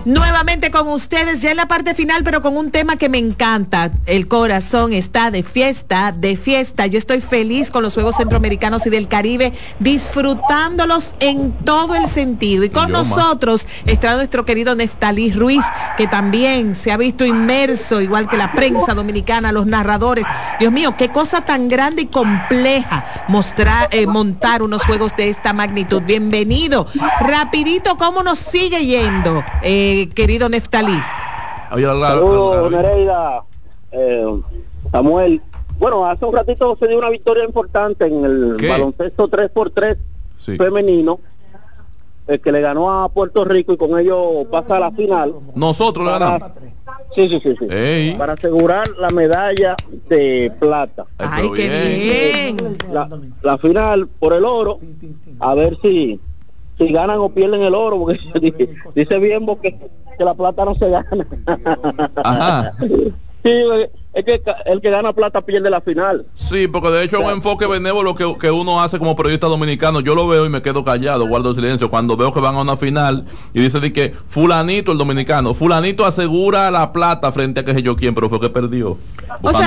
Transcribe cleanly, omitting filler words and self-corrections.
Nuevamente con ustedes, ya en la parte final, pero con un tema que me encanta. El corazón está de fiesta, de fiesta. Yo estoy feliz con los Juegos Centroamericanos y del Caribe, disfrutándolos en todo el sentido. Y con nosotros está nuestro querido Neftalí Ruiz, que también se ha visto inmerso, igual que la prensa dominicana, los narradores. Dios mío, qué cosa tan grande y compleja montar unos juegos de esta magnitud. Bienvenido. Rapidito, ¿cómo nos sigue yendo, querido Neftalí? Saludos, Nereida, Samuel. Bueno, hace un ratito se dio una victoria importante en el baloncesto 3x3 femenino, que le ganó a Puerto Rico y con ello pasa a la final. Nosotros le ganamos. Sí. Para asegurar la medalla de plata. Ay, qué bien. La final por el oro, a ver si ganan o pierden el oro, porque dice bien que la plata no se gana. Ajá. Sí, es que el que gana plata pierde la final. Sí, porque de hecho es un enfoque benévolo que uno hace como periodista dominicano. Yo lo veo y me quedo callado, guardo silencio cuando veo que van a una final y dice de que fulanito, el dominicano, fulanito asegura la plata frente a que sé yo quién, pero fue que perdió. O sea,